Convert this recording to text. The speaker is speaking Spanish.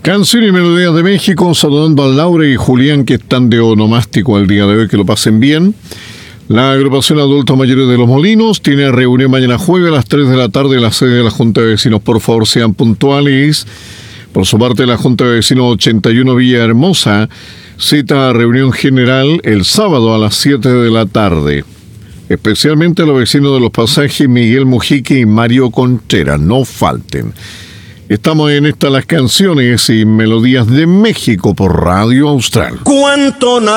Canción y melodías de México, saludando a Laura y Julián que están de onomástico el día de hoy, que lo pasen bien. La agrupación Adultos Mayores de Los Molinos tiene reunión mañana jueves a las 3 de la tarde en la sede de la Junta de Vecinos. Por favor, sean puntuales. Por su parte, la Junta de Vecinos 81 Villahermosa cita a reunión general el sábado a las 7 de la tarde. Especialmente a los vecinos de Los Pasajes, Miguel Mujique y Mario Contreras. No falten. Estamos en las canciones y melodías de México por Radio Austral. ¿Cuánto